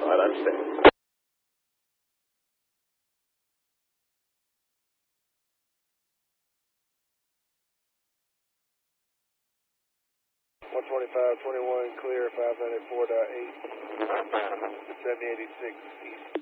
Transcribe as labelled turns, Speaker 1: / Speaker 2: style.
Speaker 1: I understand.
Speaker 2: One 2521 clear 594.8 7086 east.